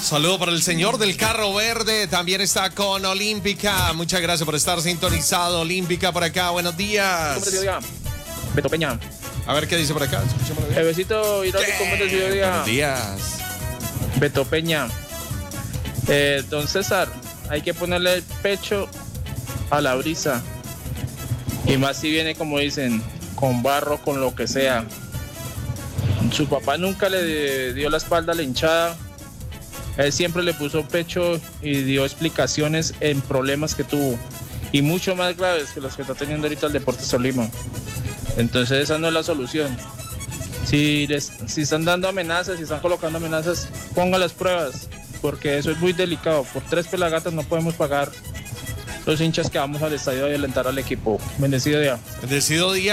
Saludo para el señor del carro verde. También está con Olímpica. Muchas gracias por estar sintonizado. Olímpica por acá. Buenos días. Beto Peña. A ver qué dice por acá. El besito hidráulico. Buenos días. Beto Peña. Don César, hay que ponerle el pecho a la brisa. Y más si viene, como dicen, con barro, con lo que sea. Su papá nunca le dio la espalda a la hinchada. Él siempre le puso pecho y dio explicaciones en problemas que tuvo. Y mucho más graves que los que está teniendo ahorita el Deportes Tolima. Entonces esa no es la solución. Si están dando amenazas, si están colocando amenazas, ponga las pruebas. Porque eso es muy delicado. Por 3 pelagatas no podemos pagar los hinchas que vamos al estadio y alentar al equipo. Bendecido día. Bendecido día.